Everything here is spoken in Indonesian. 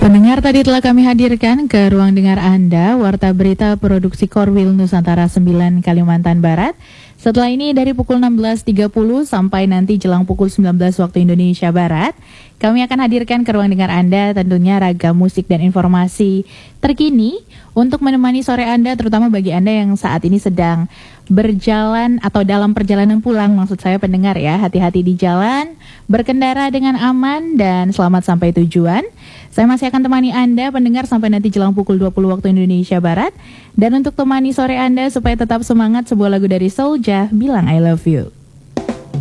Pendengar, tadi telah kami hadirkan ke ruang dengar Anda Warta Berita Produksi Korwil Nusantara 9 Kalimantan Barat. Setelah ini dari pukul 16.30 sampai nanti jelang pukul 19 waktu Indonesia Barat, kami akan hadirkan ke ruang dengar Anda tentunya ragam musik dan informasi terkini untuk menemani sore Anda, terutama bagi Anda yang saat ini sedang berjalan atau dalam perjalanan pulang. Maksud saya pendengar ya, hati-hati di jalan, berkendara dengan aman dan selamat sampai tujuan. Saya masih akan temani Anda pendengar sampai nanti jelang pukul 20 waktu Indonesia Barat. Dan untuk temani sore Anda supaya tetap semangat, sebuah lagu dari Soulja, Bilang I Love You.